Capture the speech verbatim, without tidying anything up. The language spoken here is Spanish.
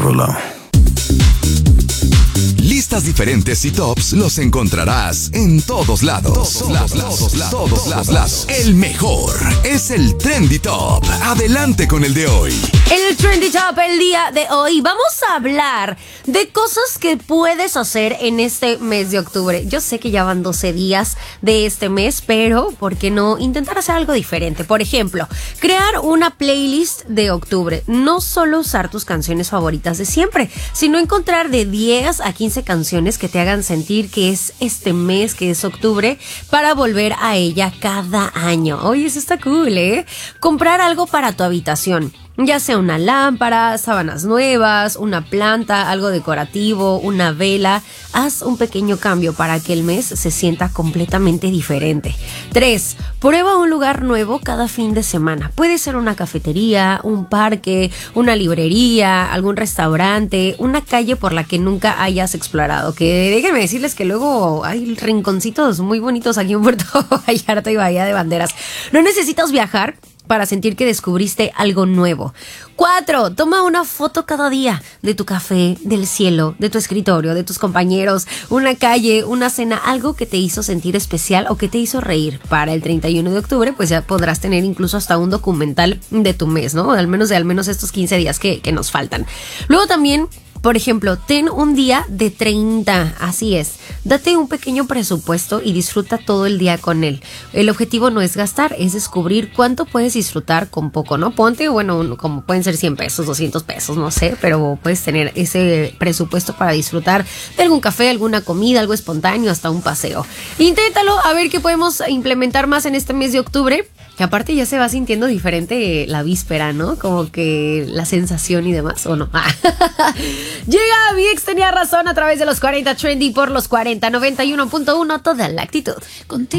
otro lado. Listas diferentes y tops los encontrarás en todos lados. Todos lados, todos lados, todos lados. El mejor es el Trendy Top. Adelante con el de hoy. En el Trendy Top el día de hoy vamos a hablar de cosas que puedes hacer en este mes de octubre. Yo sé que ya van doce días de este mes, pero ¿por qué no intentar hacer algo diferente? Por ejemplo, crear una playlist de octubre. No solo usar tus canciones favoritas de siempre, sino encontrar de diez a quince canciones que te hagan sentir que es este mes, que es octubre, para volver a ella cada año. Oye, eso está cool, ¿eh? Comprar algo para tu habitación. Ya sea una lámpara, sábanas nuevas, una planta, algo decorativo, una vela. Haz un pequeño cambio para que el mes se sienta completamente diferente. tres. Prueba un lugar nuevo cada fin de semana. Puede ser una cafetería, un parque, una librería, algún restaurante, una calle por la que nunca hayas explorado. Que déjenme decirles que luego hay rinconcitos muy bonitos aquí en Puerto Vallarta y Bahía de Banderas. No necesitas viajar para sentir que descubriste algo nuevo. Cuatro, toma una foto cada día de tu café, del cielo, de tu escritorio, de tus compañeros, una calle, una cena, algo que te hizo sentir especial o que te hizo reír. Para el treinta y uno de octubre, pues ya podrás tener incluso hasta un documental de tu mes, ¿no? Al menos de al menos estos quince días que, que nos faltan. Luego también, por ejemplo, ten un día de treinta, así es. Date un pequeño presupuesto y disfruta todo el día con él. El objetivo no es gastar, es descubrir cuánto puedes disfrutar con poco, ¿no? Ponte, bueno, como pueden ser cien pesos, doscientos pesos, no sé, pero puedes tener ese presupuesto para disfrutar de algún café, alguna comida, algo espontáneo, hasta un paseo. Inténtalo, a ver qué podemos implementar más en este mes de octubre. Que aparte ya se va sintiendo diferente la víspera, ¿no? Como que la sensación y demás, ¿o no? Llega Mi Ex Tenía Razón a través de los cuarenta Trendy por los cuarenta, noventa y uno punto uno, toda la actitud. Contigo.